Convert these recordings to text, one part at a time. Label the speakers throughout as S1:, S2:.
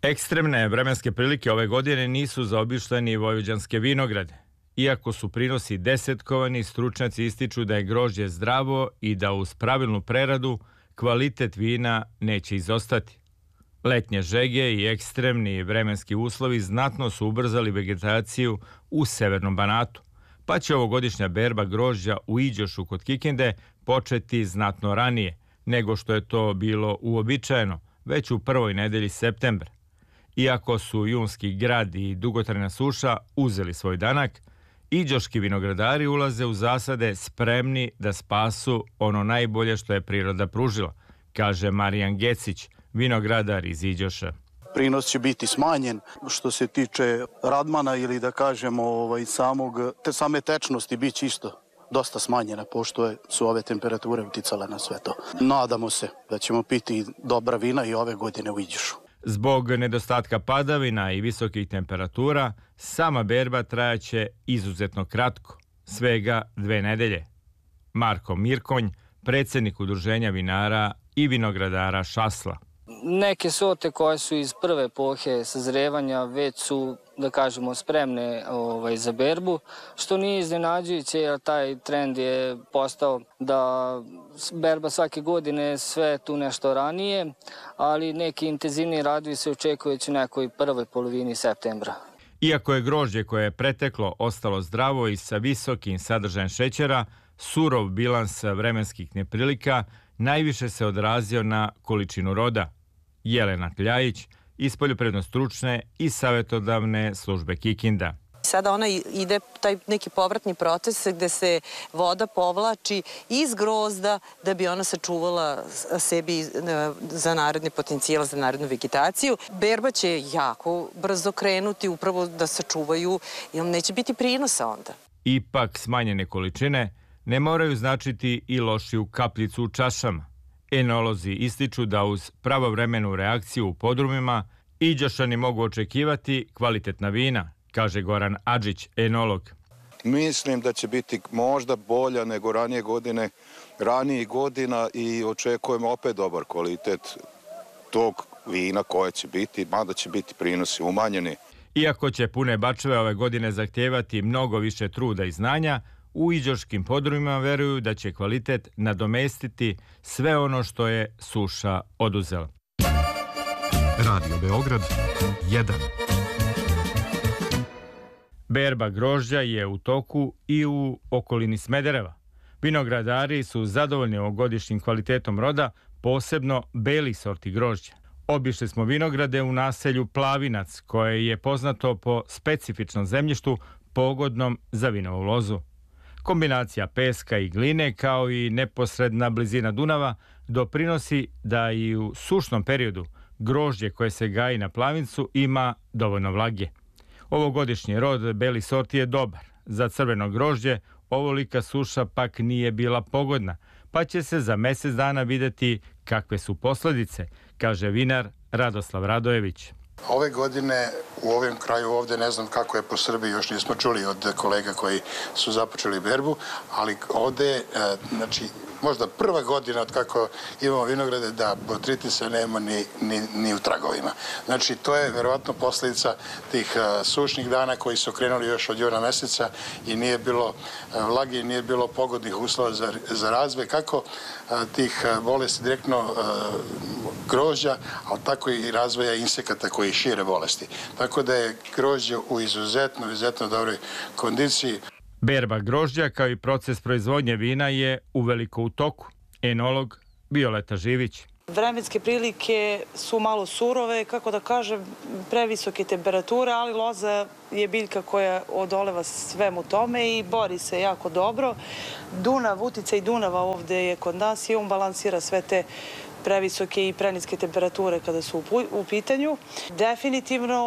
S1: Ekstremne vremenske prilike ove godine nisu zaobišle ni vojvođanske vinograde. Iako su prinosi desetkovani, stručnjaci ističu da je grožđe zdravo i da uz pravilnu preradu kvalitet vina neće izostati. Letnje žege i ekstremni vremenski uslovi znatno su ubrzali vegetaciju u severnom Banatu, pa će ovogodišnja berba grožđa u Iđošu kod Kikinde početi znatno ranije nego što je to bilo uobičajeno, već u prvoj nedelji septembra. Iako su junski grad i dugotrajna suša uzeli svoj danak, iđoški vinogradari ulaze u zasade spremni da spasu ono najbolje što je priroda pružila, kaže Marijan Gecić, vinogradar iz Iđoša.
S2: Prinos će biti smanjen. Što se tiče radmana ili da kažemo same tečnosti, bit će isto dosta smanjena, pošto su ove temperature uticale na sve to. Nadamo se da ćemo piti dobra vina i ove godine u Iđošu.
S1: Zbog nedostatka padavina i visokih temperatura, sama berba trajaće izuzetno kratko, svega 2 nedelje. Marko Mirkonj, predsjednik udruženja vinara i vinogradara Šasla.
S3: Neke sorte koje su iz prve epohe sazrevanja već su, da kažemo, spremne za berbu, što nije iznenađujuće jer taj trend je postao da berba svake godine sve tu nešto ranije, ali neki intenzivniji radovi se očekuju već u nekoj prvoj polovini septembra.
S1: Iako je grožđe koje je preteklo ostalo zdravo i sa visokim sadržajem šećera, surov bilans vremenskih neprilika najviše se odrazio na količinu roda. Jelena Kljajić iz poljoprivredno-stručne i savjetodavne službe Kikinda.
S4: Sada ona ide taj neki povratni proces gde se voda povlači iz grozda da bi ona sačuvala sebi za naredne potencijale, za narednu vegetaciju. Berba će jako brzo krenuti upravo da sačuvaju, jer neće biti prinosa onda.
S1: Ipak smanjene količine ne moraju značiti i lošiju kapljicu u čašama. Enolozi ističu da uz pravovremenu reakciju u podrumima Iđošani mogu očekivati kvalitetna vina, kaže Goran Adžić, enolog.
S5: Mislim da će biti možda bolja nego ranijih godina i očekujemo opet dobar kvalitet tog vina koje će biti, mada će biti prinosi umanjeni.
S1: Iako će pune bačve ove godine zahtijevati mnogo više truda i znanja, u iđoškim podrumima veruju da će kvalitet nadomestiti sve ono što je suša oduzela.
S6: Radio Beograd 1.
S1: Berba grožđa je u toku i u okolini Smedereva. Vinogradari su zadovoljni ovogodišnjim kvalitetom roda, posebno belih sorti grožđa. Obišli smo vinograde u naselju Plavinac, koje je poznato po specifičnom zemljištu pogodnom za vinovu lozu. Kombinacija peska i gline kao i neposredna blizina Dunava doprinosi da i u sušnom periodu grožđe koje se gaji na Plavincu ima dovoljno vlage. Ovogodišnji rod belih sorti je dobar. Za crveno grožđe ovolika suša pak nije bila pogodna, pa će se za mjesec dana vidjeti kakve su posljedice, kaže vinar Radoslav Radojević.
S7: Ove godine u ovom kraju ovdje, ne znam kako je po Srbiji, još nismo čuli od kolega koji su započeli berbu, ali ovdje, znači, možda prva godina od kako imamo vinograde da botritisa nema ni u tragovima. Znači, to je verovatno posljedica tih sušnih dana koji su krenuli još od juna mjeseca i nije bilo vlage, nije bilo pogodnih uslova za razvoj, kako tih bolesti direktno grožđa, ali tako i razvoja insekata koji šire bolesti. Tako da je grožđe u izuzetno dobroj kondiciji.
S1: Berba grožđa kao i proces proizvodnje vina je uveliko u toku. Enolog Violeta Živić.
S8: Vremenske prilike su malo surove, kako da kažem, previsoke temperature, ali loza je biljka koja odoleva svemu tome i bori se jako dobro. Dunav, uticaj Dunava ovdje je kod nas i on balansira sve te previsoke i preniske temperature kada su u pitanju. Definitivno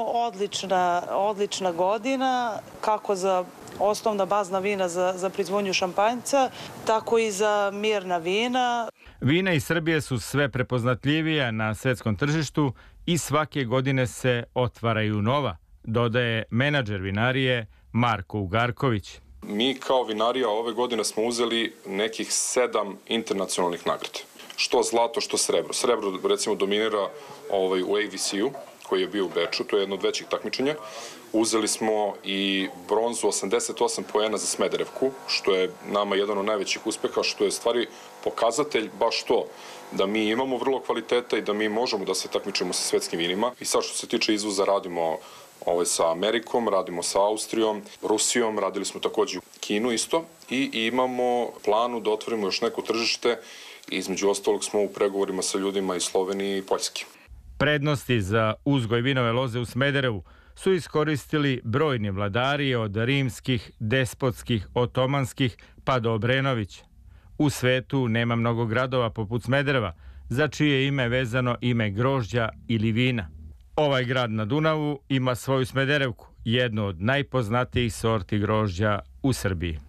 S8: odlična godina, kako za osnovna bazna vina za proizvodnju šampanjca, tako i za mirna vina.
S1: Vina iz Srbije su sve prepoznatljivija na svjetskom tržištu i svake godine se otvaraju nova, dodaje menadžer vinarije Marko Ugarković.
S9: Mi kao vinarija ove godine smo uzeli nekih 7 internacionalnih nagrada. Što zlato, što srebro. Srebro recimo dominira u AVC-u, koji je bio u Beču, to je jedno od većih takmičenja. Uzeli smo i bronzu 88 poena za Smederevku, što je nama jedan od najvećih uspeha, što je stvari pokazatelj baš to, da mi imamo vrlo kvaliteta i da mi možemo da se takmičimo sa svetskim vinima. I sad što se tiče izvoza radimo sa Amerikom, radimo sa Austrijom, Rusijom, radili smo takođe u Kinu isto i imamo planu da otvorimo još neko tržište. Između ostalog smo u pregovorima sa ljudima iz Slovenije i Poljske.
S1: Prednosti za uzgoj vinove loze u Smederevu su iskoristili brojni vladari od rimskih, despotskih, otomanskih pa do Obrenovića. U svetu nema mnogo gradova poput Smedereva, za čije ime vezano ime grožđa ili vina. Ovaj grad na Dunavu ima svoju Smederevku, jednu od najpoznatijih sorti grožđa u Srbiji.